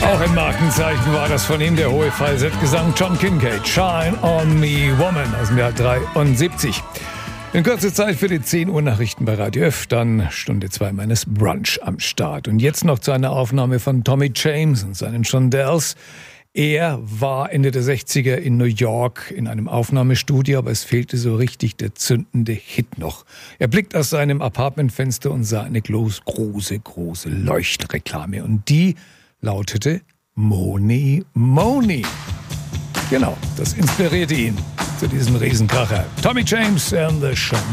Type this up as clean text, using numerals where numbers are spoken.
Auch ein Markenzeichen war das von ihm, der hohe Falsettgesang John Kincaid, Shine on Me Woman aus dem Jahr 73. In kurzer Zeit für die 10 Uhr Nachrichten bei Radio F, dann Stunde 2 meines Brunch am Start. Und jetzt noch zu einer Aufnahme von Tommy James und seinen Shondells. Er war Ende der 60er in New York in einem Aufnahmestudio, aber es fehlte so richtig der zündende Hit noch. Er blickt aus seinem Apartmentfenster und sah eine große Leuchtreklame. Und die lautete Money Money. Genau, das inspirierte ihn zu diesem Riesenkracher. Tommy James and the Shondells.